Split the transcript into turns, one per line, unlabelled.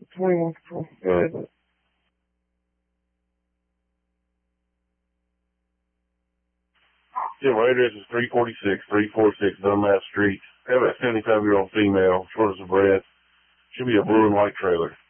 21 control. Go ahead.
Yeah, my address is 346 Dunlap Street. I have a 75-year-old female, short as a breath. Should be a blue and white trailer.